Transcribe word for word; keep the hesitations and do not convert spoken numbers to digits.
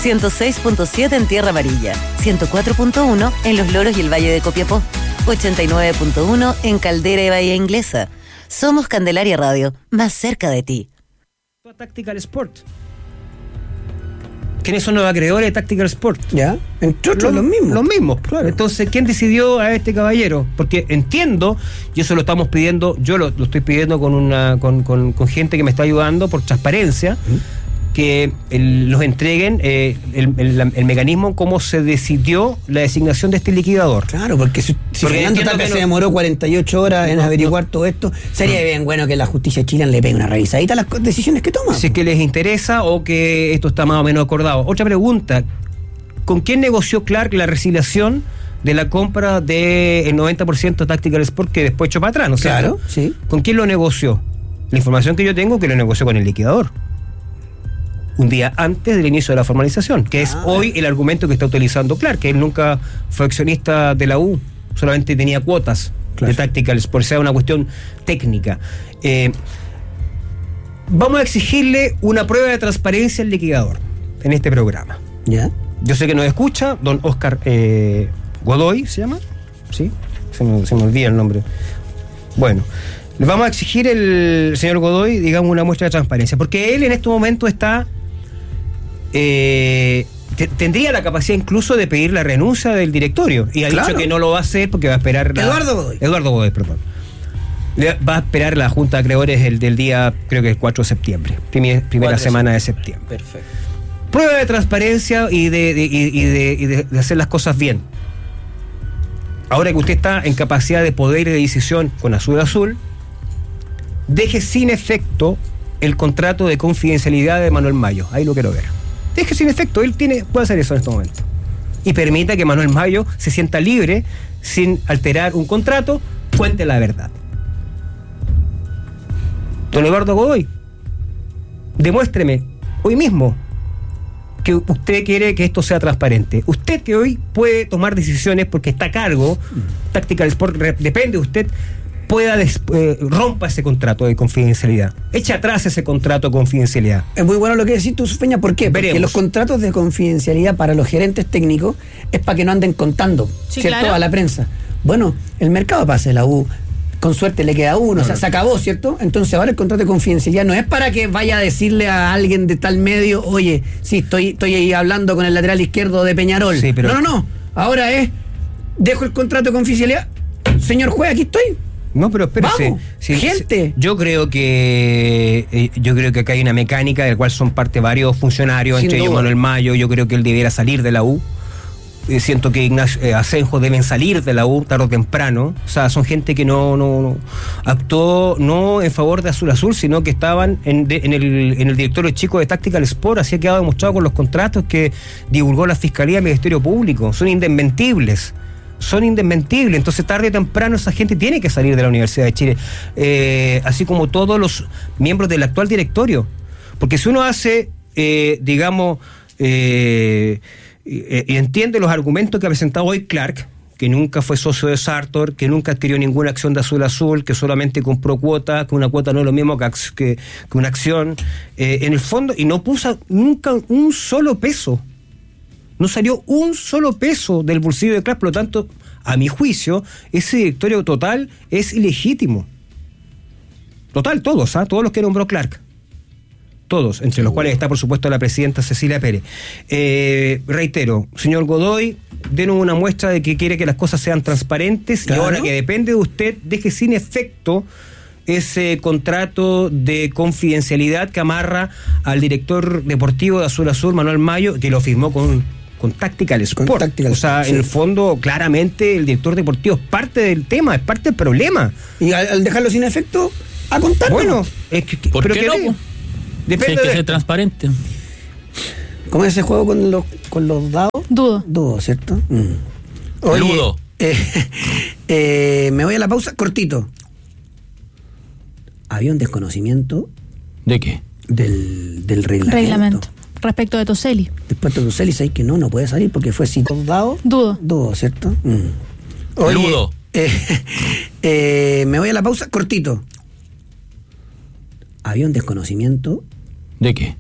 ciento seis punto siete en Tierra Amarilla, ciento cuatro punto uno en Los Loros y el Valle de Copiapó, ochenta y nueve punto uno en Caldera y Bahía Inglesa. Somos Candelaria Radio, más cerca de ti. Tactical Sport. ¿Quiénes son los acreedores de Tactical Sport? Ya, entre otros los, los mismos. Los mismos, claro. Entonces, ¿quién decidió a este caballero? Porque entiendo, y eso lo estamos pidiendo, yo lo, lo estoy pidiendo con una con, con, con gente que me está ayudando por transparencia, ¿Mm? que el, los entreguen eh, el, el, el mecanismo cómo se decidió la designación de este liquidador. Claro, porque si, si Fernando Tapia se no, demoró cuarenta y ocho horas en no, averiguar no, todo esto, sería no. bien bueno que la justicia chilena le pegue una revisadita a las decisiones que toma. Si es que les interesa o que esto está más o menos acordado. Otra pregunta, ¿con quién negoció Clark la resiliación de la compra del noventa por ciento de Tactical Sport que después echó para atrás? ¿No? Claro, sí. ¿Con quién lo negoció? La información que yo tengo que lo negoció con el liquidador. Un día antes del inicio de la formalización, que es ah, hoy el argumento que está utilizando Clark, que él nunca fue accionista de la U, solamente tenía cuotas claro. de Tactical Sport, sea una cuestión técnica. Eh, vamos a exigirle una prueba de transparencia al liquidador en este programa. ¿Ya? Yo sé que nos escucha, don Oscar eh, Godoy, ¿se llama? Sí, se me, se me olvida el nombre. Bueno, le vamos a exigir el señor Godoy, digamos, una muestra de transparencia, porque él en este momento está... Eh, te, tendría la capacidad incluso de pedir la renuncia del directorio y ha claro. dicho que no lo va a hacer porque va a esperar la, Eduardo Godoy Eduardo Godoy, perdón va a esperar la junta de acreedores el, del día, creo que el cuatro de septiembre, primer, primera semana de septiembre. Perfecto. Prueba de transparencia y de, de, y, y de, y de, de hacer las cosas bien. Ahora que usted está en capacidad de poder y de decisión con Azul Azul, deje sin efecto el contrato de confidencialidad de Manuel Mayo. Ahí lo quiero ver. Deje sin efecto, él tiene, puede hacer eso en este momento. Y permita que Manuel Mayo se sienta libre, sin alterar un contrato, cuente la verdad. Don Eduardo Godoy, demuéstreme hoy mismo que usted quiere que esto sea transparente. Usted que hoy puede tomar decisiones porque está a cargo, Tactical Sport depende de usted, pueda des, eh, rompa ese contrato de confidencialidad, echa atrás ese contrato de confidencialidad. Es muy bueno lo que decís tú, Feña. ¿Por qué? Veremos. Porque los contratos de confidencialidad para los gerentes técnicos es para que no anden contando, sí, ¿cierto? Claro. A la prensa. Bueno, el mercado pasa de la U, con suerte le queda uno, no, o sea, no. se acabó, ¿cierto? Entonces ahora el contrato de confidencialidad no es para que vaya a decirle a alguien de tal medio, oye, sí, estoy, estoy ahí hablando con el lateral izquierdo de Peñarol. Sí, pero... No, no, no. Ahora es, dejo el contrato de confidencialidad, señor juez, aquí estoy. No, pero espérese. Vamos, sí, gente. Yo creo que eh, yo creo que acá hay una mecánica de la cual son parte varios funcionarios, Sin entre duda. ellos Manuel Mayo. Yo creo que él debiera salir de la U. Eh, siento que Ignacio eh, Asenjo deben salir de la U tarde o temprano. O sea, son gente que no, no, no actuó no en favor de Azul Azul, sino que estaban en, de, en, el, en el directorio chico de Tactical Sport. Así ha quedado demostrado con los contratos que divulgó la Fiscalía y el Ministerio Público. Son indesmentibles. Son indesmentibles, entonces tarde o temprano esa gente tiene que salir de la Universidad de Chile, eh, así como todos los miembros del actual directorio, porque si uno hace, eh, digamos, eh, eh, entiende los argumentos que ha presentado hoy Clark, que nunca fue socio de Sartor, que nunca adquirió ninguna acción de Azul Azul, que solamente compró cuotas, que una cuota no es lo mismo que, que, que una acción, eh, en el fondo, y no puso nunca un solo peso. No salió un solo peso del bolsillo de Clark, por lo tanto, a mi juicio, ese directorio total es ilegítimo. Total, todos, ¿ah? ¿eh? Todos los que nombró Clark. Todos, entre los cuales está, por supuesto, la presidenta Cecilia Pérez. Eh, reitero, señor Godoy, denos una muestra de que quiere que las cosas sean transparentes, claro. Y ahora que depende de usted, deje sin efecto ese contrato de confidencialidad que amarra al director deportivo de Azul Azul, Manuel Mayo, que lo firmó con... con Tactical Sport. Con Tactical, o sea, sí. En el fondo, claramente, el director deportivo es parte del tema, es parte del problema. Y al, al dejarlo sin efecto, a contar. Bueno, es que, ¿por pero qué que no? Depende si hay que de... ser transparente. ¿Cómo es ese juego con los, con los dados? Dudo. Dudo, ¿cierto? Mm. Oye, Ludo. Eh, eh, me voy a la pausa, cortito. Había un desconocimiento. ¿De qué? Del, del reglamento. Reglamento. Respecto de Toselli. Después de Toselli, ¿sabes que no? No puede salir porque fue sin dado. Dudo. Dudo, ¿cierto? Mm. Oye, Ludo. Eh, eh, me voy a la pausa, cortito. Había un desconocimiento. ¿De qué?